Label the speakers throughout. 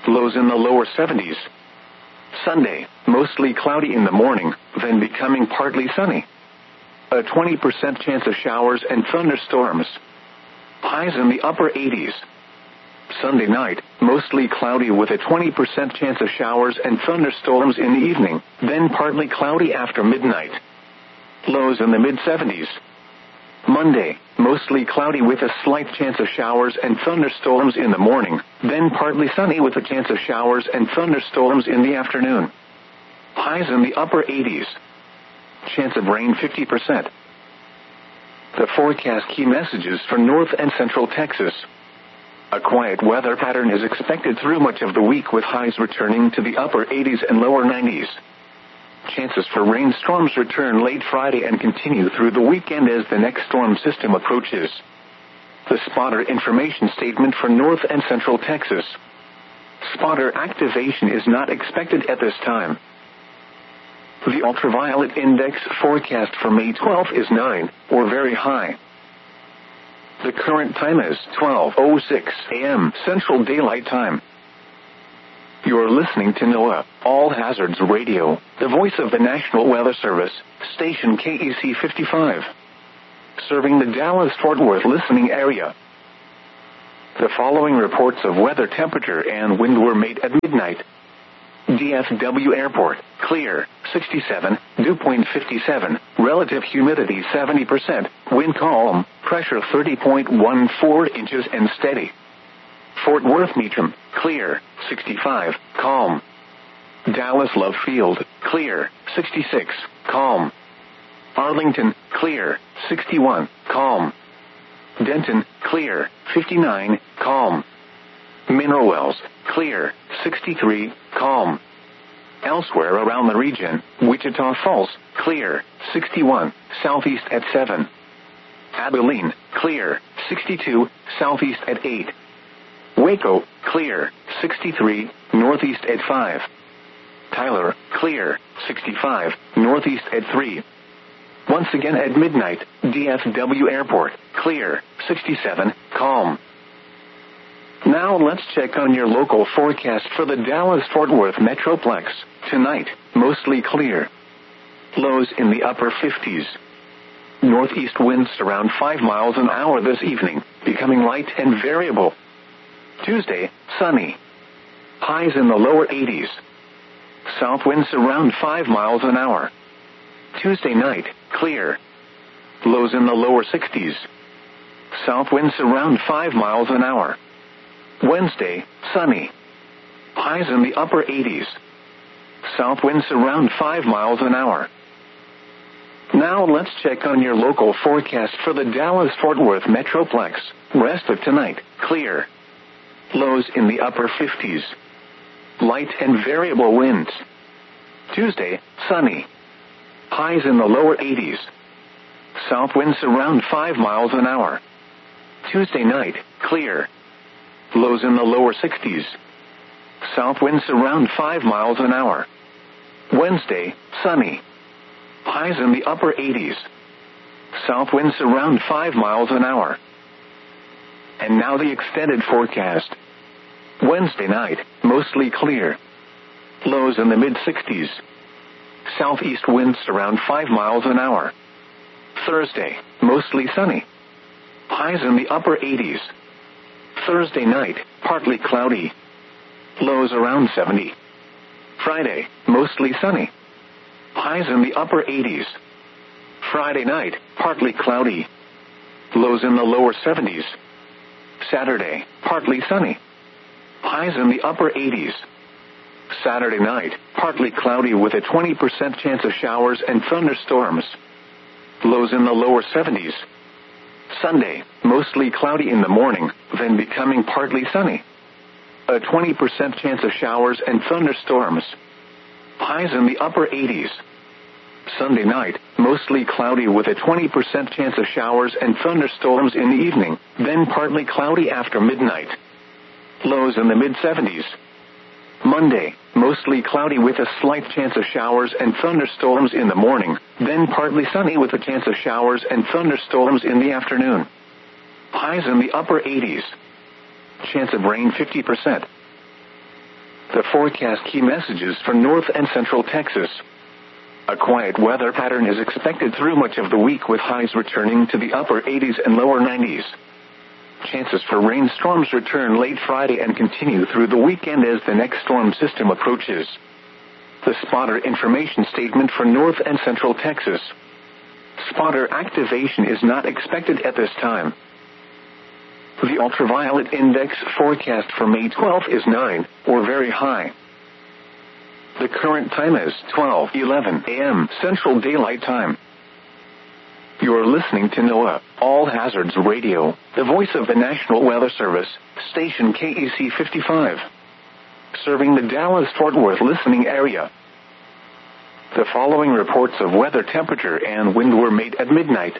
Speaker 1: lows in the lower 70s. Sunday, mostly cloudy in the morning, then becoming partly sunny. A 20% chance of showers and thunderstorms. Highs in the upper 80s. Sunday night, mostly cloudy with a 20% chance of showers and thunderstorms in the evening, then partly cloudy after midnight. Lows in the mid-70s. Monday, mostly cloudy with a slight chance of showers and thunderstorms in the morning, then partly sunny with a chance of showers and thunderstorms in the afternoon. Highs in the upper 80s. Chance of rain 50%. The forecast key messages for North and Central Texas. A quiet weather pattern is expected through much of the week with highs returning to the upper 80s and lower 90s. Chances for rainstorms return late Friday and continue through the weekend as the next storm system approaches. The spotter information statement for North and Central Texas. Spotter activation is not expected at this time. The ultraviolet index forecast for May 12 is 9, or very high. The current time is 12:06 a.m. Central Daylight Time. You're listening to NOAA, All Hazards Radio, the voice of the National Weather Service, station KEC 55. Serving the Dallas-Fort Worth listening area. The following reports of weather temperature and wind were made at midnight. DFW Airport, clear, 67, dew point 57, relative humidity 70%, wind calm, pressure 30.14 inches and steady. Fort Worth Meacham, clear, 65, calm. Dallas Love Field, clear, 66, calm. Arlington, clear, 61, calm. Denton, clear, 59, calm. Mineral Wells, clear, 63, calm. Elsewhere around the region, Wichita Falls, clear, 61, southeast at 7. Abilene, clear, 62, southeast at 8. Waco, clear, 63, northeast at 5. Tyler, clear, 65, northeast at 3. Once again at midnight, DFW Airport, clear, 67, calm. Now let's check on your local forecast for the Dallas-Fort Worth Metroplex. Tonight, mostly clear. Lows in the upper 50s. Northeast winds around 5 miles an hour this evening, becoming light and variable. Tuesday, sunny. Highs in the lower 80s. South winds around 5 miles an hour. Tuesday night, clear. Lows in the lower 60s. South winds around 5 miles an hour. Wednesday, sunny. Highs in the upper 80s. South winds around 5 miles an hour. Now let's check on your local forecast for the Dallas-Fort Worth Metroplex. Rest of tonight, clear. Lows in the upper 50s. Light and variable winds. Tuesday, sunny. Highs in the lower 80s. South winds around 5 miles an hour. Tuesday night, clear. Lows in the lower 60s. South winds around 5 miles an hour. Wednesday, sunny. Highs in the upper 80s. South winds around 5 miles an hour. And now the extended forecast. Wednesday night, mostly clear. Lows in the mid-60s. Southeast winds around 5 miles an hour. Thursday, mostly sunny. Highs in the upper 80s. Thursday night, partly cloudy. Lows around 70. Friday, mostly sunny. Highs in the upper 80s. Friday night, partly cloudy. Lows in the lower 70s. Saturday, partly sunny. Highs in the upper 80s. Saturday night, partly cloudy with a 20% chance of showers and thunderstorms. Lows in the lower 70s. Sunday, mostly cloudy in the morning, then becoming partly sunny. A 20% chance of showers and thunderstorms. Highs in the upper 80s. Sunday night, mostly cloudy with a 20% chance of showers and thunderstorms in the evening, then partly cloudy after midnight. Lows in the mid-70s. Monday, mostly cloudy with a slight chance of showers and thunderstorms in the morning, then partly sunny with a chance of showers and thunderstorms in the afternoon. Highs in the upper 80s. Chance of rain 50%. The forecast key messages for North and Central Texas. A quiet weather pattern is expected through much of the week with highs returning to the upper 80s and lower 90s. Chances for rainstorms return late Friday and continue through the weekend as the next storm system approaches. The spotter information statement for North and Central Texas. Spotter activation is not expected at this time. The ultraviolet index forecast for May 12 is 9, or very high. The current time is 12:11 a.m. Central Daylight Time. You're listening to NOAA All Hazards Radio, the voice of the National Weather Service, station KEC 55. Serving the Dallas-Fort Worth listening area. The following reports of weather temperature and wind were made at midnight.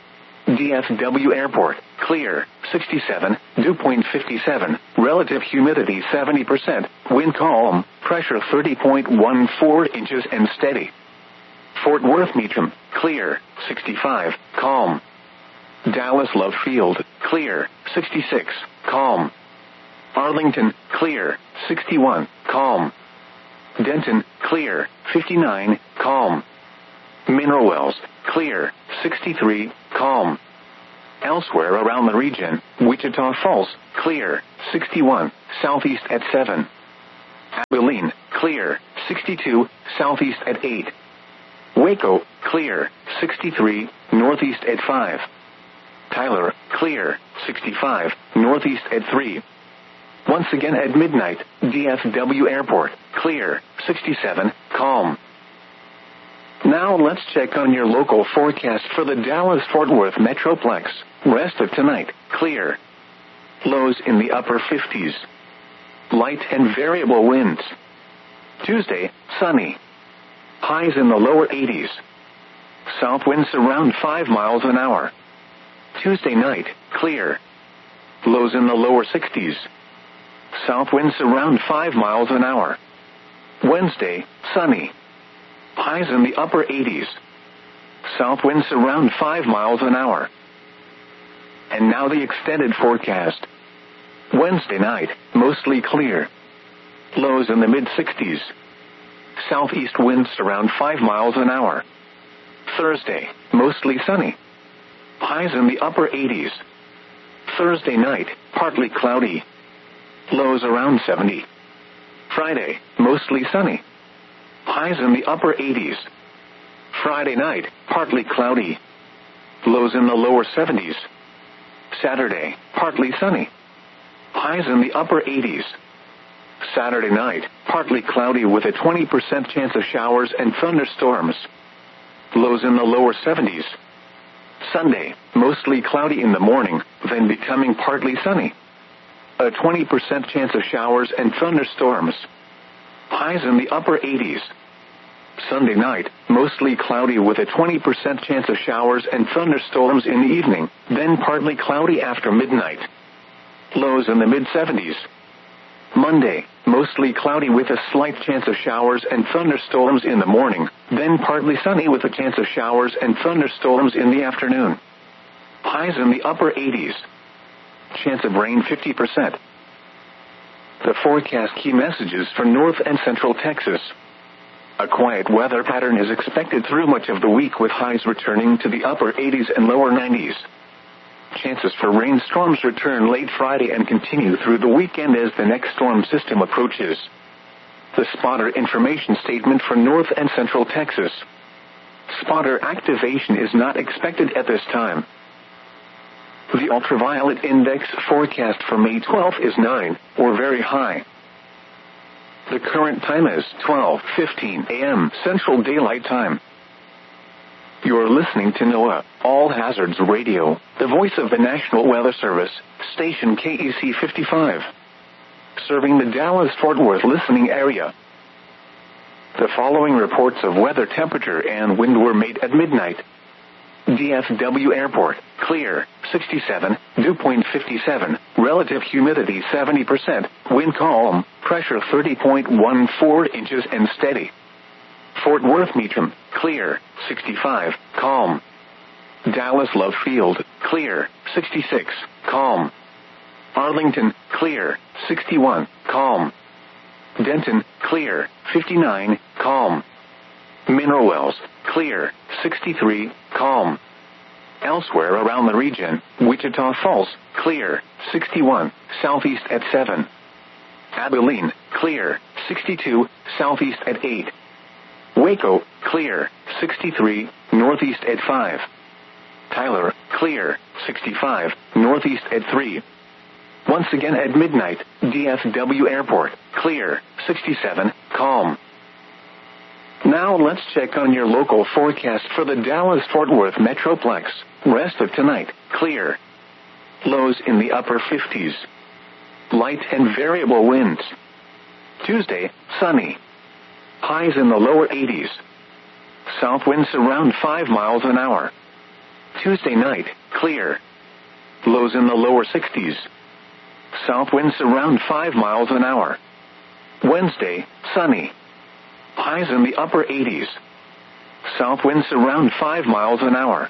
Speaker 1: DFW Airport, clear, 67, dew point 57, relative humidity 70%, wind calm, pressure 30.14 inches and steady. Fort Worth Meacham, clear, 65, calm. Dallas Love Field, clear, 66, calm. Arlington, clear, 61, calm. Denton, clear, 59, calm. Mineral Wells, clear, 63, calm. Elsewhere around the region, Wichita Falls, clear, 61, southeast at 7. Abilene, clear, 62, southeast at 8. Waco, clear, 63, northeast at 5. Tyler, clear, 65, northeast at 3. Once again at midnight, DFW Airport, clear, 67, calm. Now let's check on your local forecast for the Dallas-Fort Worth Metroplex. Rest of tonight, clear. Lows in the upper 50s. Light and variable winds. Tuesday, sunny. Highs in the lower 80s. South winds around 5 miles an hour. Tuesday night, clear. Lows in the lower 60s. South winds around 5 miles an hour. Wednesday, sunny. Highs in the upper 80s. South winds around 5 miles an hour. And now the extended forecast. Wednesday night, mostly clear. Lows in the mid-60s. Southeast winds around 5 miles an hour. Thursday, mostly sunny. Highs in the upper 80s. Thursday night, partly cloudy. Lows around 70. Friday, mostly sunny. Highs in the upper 80s. Friday night, partly cloudy. Lows in the lower 70s. Saturday, partly sunny. Highs in the upper 80s. Saturday night, partly cloudy with a 20% chance of showers and thunderstorms. Lows in the lower 70s. Sunday, mostly cloudy in the morning, then becoming partly sunny. A 20% chance of showers and thunderstorms. Highs in the upper 80s. Sunday night, mostly cloudy with a 20% chance of showers and thunderstorms in the evening, then partly cloudy after midnight. Lows in the mid-70s. Monday, mostly cloudy with a slight chance of showers and thunderstorms in the morning, then partly sunny with a chance of showers and thunderstorms in the afternoon. Highs in the upper 80s. Chance of rain 50%. The forecast key messages for North and Central Texas. A quiet weather pattern is expected through much of the week with highs returning to the upper 80s and lower 90s. Chances for rainstorms return late Friday and continue through the weekend as the next storm system approaches. The spotter information statement for North and Central Texas. Spotter activation is not expected at this time. The ultraviolet index forecast for May 12 is 9, or very high. The current time is 12:15 a.m. Central Daylight Time. You're listening to NOAA All Hazards Radio, the voice of the National Weather Service, station KEC 55. Serving the Dallas-Fort Worth listening area. The following reports of weather temperature and wind were made at midnight. DFW Airport, clear, 67, dew point 57, relative humidity 70%, wind calm, pressure 30.14 inches and steady. Fort Worth Meacham, clear, 65, calm. Dallas Love Field, clear, 66, calm. Arlington, clear, 61, calm. Denton, clear, 59, calm. Mineral Wells, clear, 63, calm. Elsewhere around the region, Wichita Falls, clear, 61, southeast at 7. Abilene, clear, 62, southeast at 8. Waco, clear, 63, northeast at 5. Tyler, clear, 65, northeast at 3. Once again at midnight, DFW Airport, clear, 67, calm. Now let's check on your local forecast for the Dallas-Fort Worth Metroplex. Rest of tonight, clear. Lows in the upper 50s. Light and variable winds. Tuesday, sunny. Highs in the lower 80s. South winds around 5 miles an hour. Tuesday night, clear. Lows in the lower 60s. South winds around 5 miles an hour. Wednesday, sunny. Highs in the upper 80s. South winds around 5 miles an hour.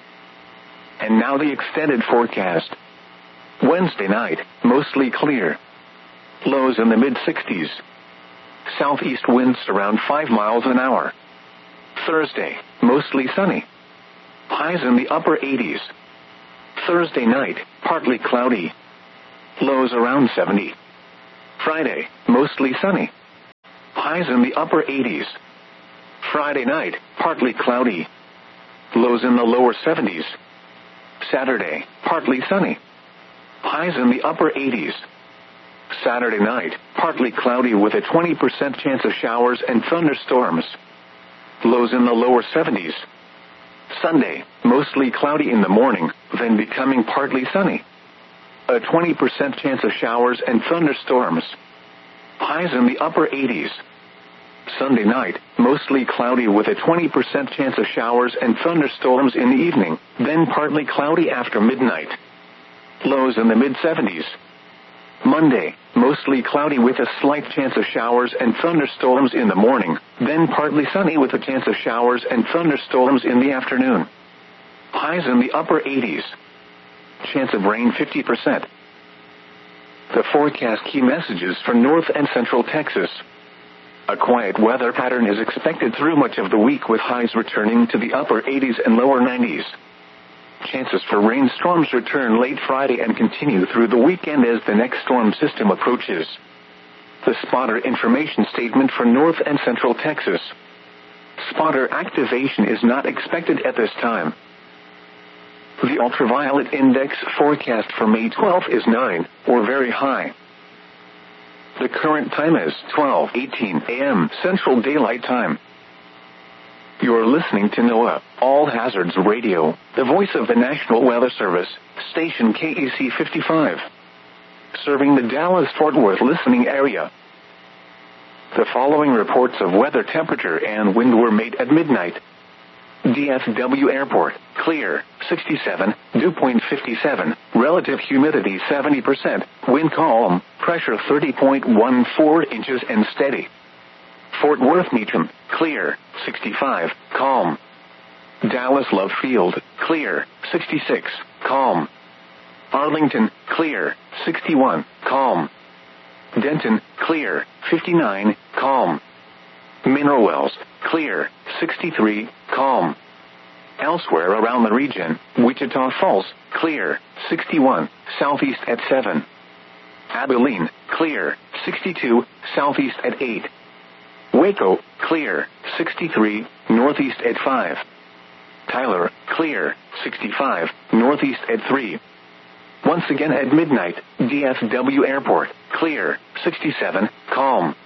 Speaker 1: And now the extended forecast. Wednesday night, mostly clear. Lows in the mid-60s. Southeast winds around 5 miles an hour. Thursday, mostly sunny. Highs in the upper 80s. Thursday night, partly cloudy. Lows around 70. Friday, mostly sunny. Highs in the upper 80s. Friday night, partly cloudy. Lows in the lower 70s. Saturday, partly sunny. Highs in the upper 80s. Saturday night, partly cloudy with a 20% chance of showers and thunderstorms. Lows in the lower 70s. Sunday, mostly cloudy in the morning, then becoming partly sunny. A 20% chance of showers and thunderstorms. Highs in the upper 80s. Sunday night, mostly cloudy with a 20% chance of showers and thunderstorms in the evening, then partly cloudy after midnight. Lows in the mid-70s. Monday, mostly cloudy with a slight chance of showers and thunderstorms in the morning, then partly sunny with a chance of showers and thunderstorms in the afternoon. Highs in the upper 80s. Chance of rain 50%. The forecast key messages for North and Central Texas. A quiet weather pattern is expected through much of the week with highs returning to the upper 80s and lower 90s. Chances for rainstorms return late Friday and continue through the weekend as the next storm system approaches. The spotter information statement for North and Central Texas. Spotter activation is not expected at this time. The ultraviolet index forecast for May 12 is 9, or very high. The current time is 12:18 a.m. Central Daylight Time. You're listening to NOAA, All Hazards Radio, the voice of the National Weather Service, station KEC 55. Serving the Dallas-Fort Worth listening area. The following reports of weather temperature and wind were made at midnight. DFW Airport, clear, 67, dew point 57, relative humidity 70%, wind calm, pressure 30.14 inches and steady. Fort Worth Meacham, clear, 65, calm. Dallas Love Field, clear, 66, calm. Arlington, clear, 61, calm. Denton, clear, 59, calm. Mineral Wells, clear, 63, calm. Elsewhere around the region, Wichita Falls, clear, 61, southeast at 7. Abilene, clear, 62, southeast at 8. Waco, clear, 63, northeast at 5. Tyler, clear, 65, northeast at 3. Once again at midnight, DFW Airport, clear, 67, calm.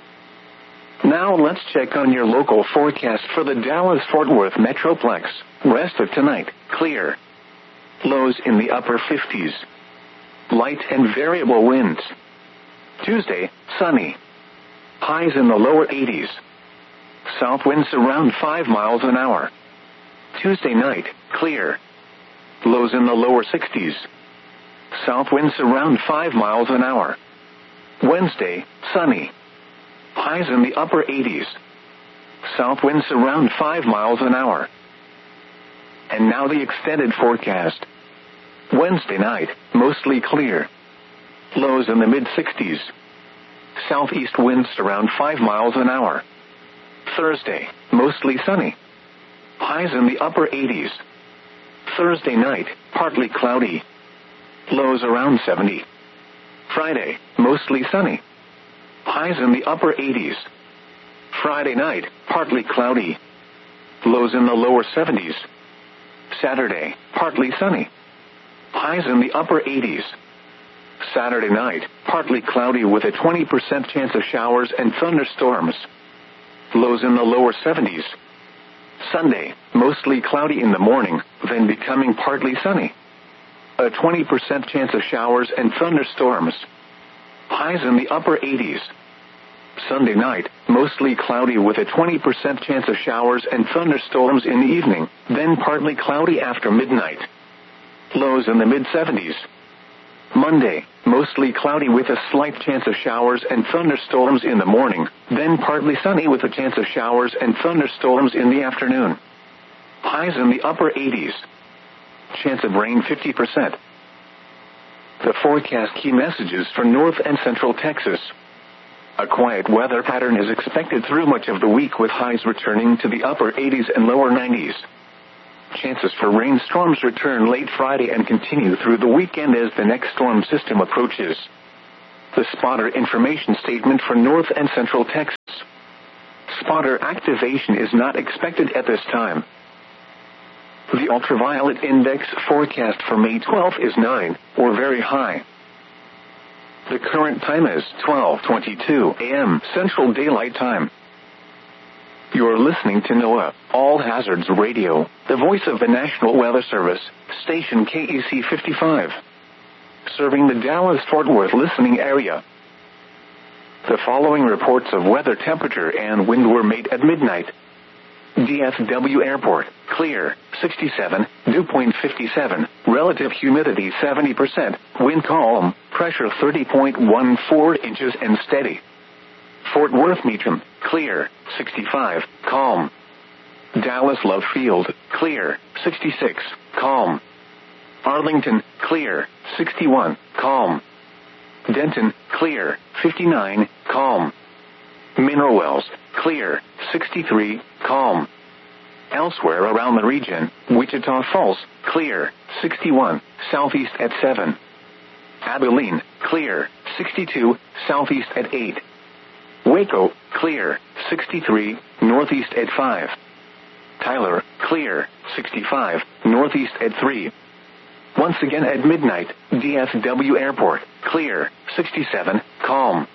Speaker 1: Now let's check on your local forecast for the Dallas-Fort Worth Metroplex. Rest of tonight, clear. Lows in the upper 50s. Light and variable winds. Tuesday, sunny. Highs in the lower 80s. South winds around 5 miles an hour. Tuesday night, clear. Lows in the lower 60s. South winds around 5 miles an hour. Wednesday, sunny. Highs in the upper 80s. South winds around 5 miles an hour. And now the extended forecast. Wednesday night, mostly clear. Lows in the mid-60s. southeast winds around 5 miles an hour. Thursday, mostly sunny. Highs in the upper 80s. Thursday night, partly cloudy. Lows around 70. Friday, mostly sunny. Highs in the upper 80s. Friday night, partly cloudy. Lows in the lower 70s. Saturday, partly sunny. Highs in the upper 80s. Saturday night, partly cloudy with a 20% chance of showers and thunderstorms. Lows in the lower 70s. Sunday, mostly cloudy in the morning, then becoming partly sunny. A 20% chance of showers and thunderstorms. Highs in the upper 80s. Sunday night, mostly cloudy with a 20% chance of showers and thunderstorms in the evening, then partly cloudy after midnight. Lows in the mid-70s. Monday, mostly cloudy with a slight chance of showers and thunderstorms in the morning, then partly sunny with a chance of showers and thunderstorms in the afternoon. Highs in the upper 80s. Chance of rain 50%. The forecast key messages for North and Central Texas. A quiet weather pattern is expected through much of the week with highs returning to the upper 80s and lower 90s. Chances for rainstorms return late Friday and continue through the weekend as the next storm system approaches. The spotter information statement for North and Central Texas. Spotter activation is not expected at this time. The ultraviolet index forecast for May 12th is 9, or very high. The current time is 12:22 a.m. Central Daylight Time. You're listening to NOAA, All Hazards Radio, the voice of the National Weather Service, station KEC 55. Serving the Dallas-Fort Worth listening area. The following reports of weather temperature and wind were made at midnight. DFW Airport, clear, 67, dew point 57, relative humidity 70%, wind calm, pressure 30.14 inches and steady. Fort Worth Meacham, clear, 65, calm. Dallas Love Field, clear, 66, calm. Arlington, clear, 61, calm. Denton, clear, 59, calm. Mineral Wells, clear, 63, calm. Elsewhere around the region, Wichita Falls, clear, 61, southeast at 7. Abilene, clear, 62, southeast at 8. Waco, clear, 63, northeast at 5. Tyler, clear, 65, northeast at 3. Once again at midnight, DFW Airport, clear, 67, calm.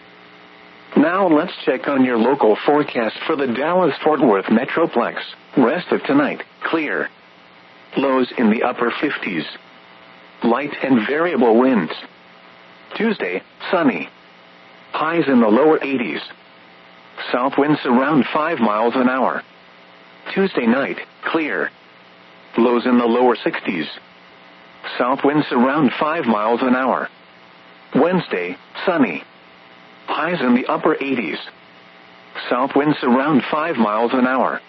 Speaker 1: Now let's check on your local forecast for the Dallas-Fort Worth Metroplex. Rest of tonight, clear. Lows in the upper 50s. Light and variable winds. Tuesday, sunny. Highs in the lower 80s. South winds around 5 miles an hour. Tuesday night, clear. Lows in the lower 60s. South winds around 5 miles an hour. Wednesday, sunny. Highs in the upper 80s. South winds around 5 miles an hour.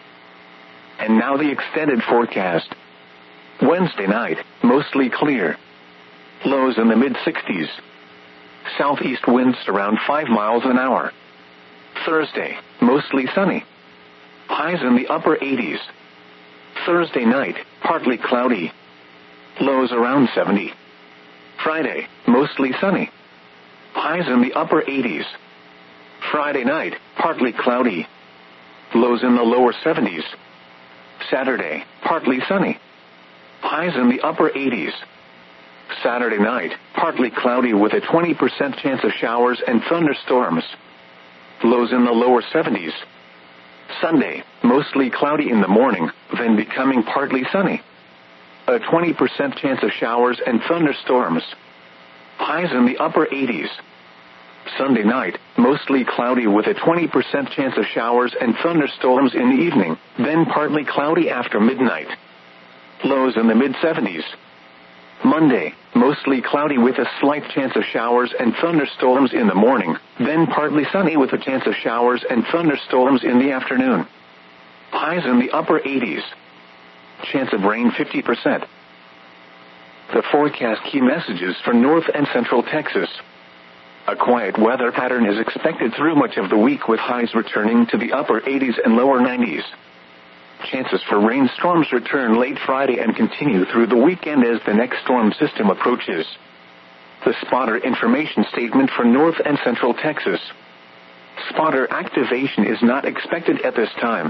Speaker 1: And now the extended forecast. Wednesday night, mostly clear. Lows in the mid-60s. Southeast winds around 5 miles an hour. Thursday, mostly sunny. Highs in the upper 80s. Thursday night, partly cloudy. Lows around 70. Friday, mostly sunny. Highs in the upper 80s. Friday night, partly cloudy. Lows in the lower 70s. Saturday, partly sunny. Highs in the upper 80s. Saturday night, partly cloudy with a 20% chance of showers and thunderstorms. Lows in the lower 70s. Sunday, mostly cloudy in the morning, then becoming partly sunny. A 20% chance of showers and thunderstorms. Highs in the upper 80s. Sunday night, mostly cloudy with a 20% chance of showers and thunderstorms in the evening, then partly cloudy after midnight. Lows in the mid-70s. Monday, mostly cloudy with a slight chance of showers and thunderstorms in the morning, then partly sunny with a chance of showers and thunderstorms in the afternoon. Highs in the upper 80s. Chance of rain 50%. The forecast key messages for North and Central Texas. A quiet weather pattern is expected through much of the week with highs returning to the upper 80s and lower 90s. Chances for rainstorms return late Friday and continue through the weekend as the next storm system approaches. The spotter information statement for North and Central Texas. Spotter activation is not expected at this time.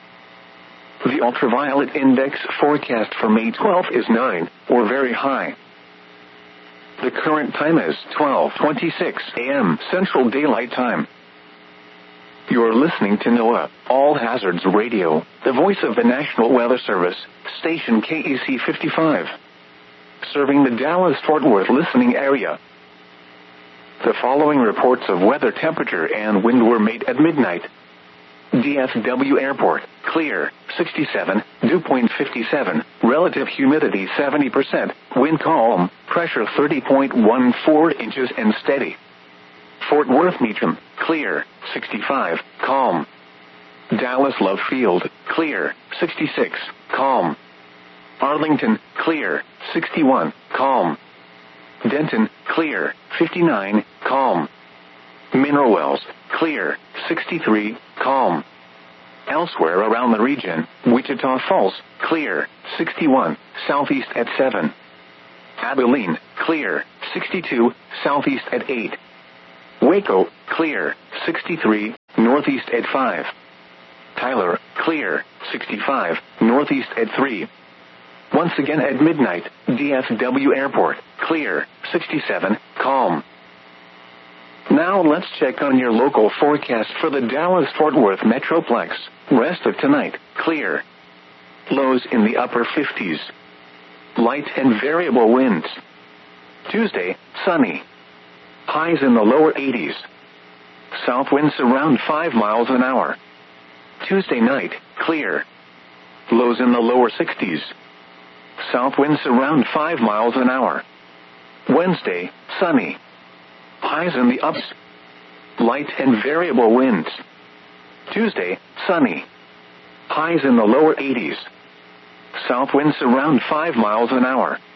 Speaker 1: The ultraviolet index forecast for May 12th is 9, or very high. The current time is 12:26 a.m. Central Daylight Time. You're listening to NOAA All Hazards Radio, the voice of the National Weather Service, station KEC 55. Serving the Dallas-Fort Worth listening area. The following reports of weather temperature and wind were made at midnight. DFW Airport, clear, 67, dew point 57, relative humidity 70%, wind calm, pressure 30.14 inches and steady. Fort Worth Meacham, clear, 65, calm. Dallas Love Field, clear, 66, calm. Arlington, clear, 61, calm. Denton, clear, 59, calm. Mineral Wells, clear, 63, calm. Elsewhere around the region, Wichita Falls, clear, 61, southeast at 7. Abilene, clear, 62, southeast at 8. Waco, clear, 63, northeast at 5. Tyler, clear, 65, northeast at 3. Once again at midnight, DFW Airport, clear, 67, calm. Now let's check on your local forecast for the Dallas-Fort Worth Metroplex. Rest of tonight, clear. Lows in the upper 50s. Light and variable winds. Tuesday, sunny. Highs in the lower 80s. South winds around 5 miles an hour. Tuesday night, clear. Lows in the lower 60s. South winds around 5 miles an hour. Wednesday, sunny. Highs in the ups. Light and variable winds. Tuesday, sunny. Highs in the lower 80s. South winds around 5 miles an hour.